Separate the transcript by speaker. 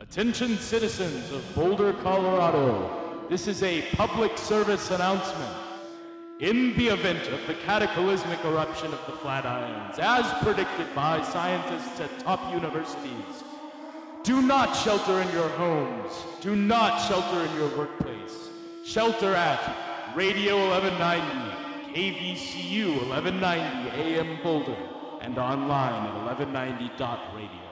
Speaker 1: Attention citizens of Boulder, Colorado. This is a public service announcement. In the event of the cataclysmic eruption of the Flatirons, as predicted by scientists at top universities, do not shelter in your homes. Do not shelter in your workplace. Shelter at Radio 1190, KVCU 1190 AM Boulder, and online at 1190.radio.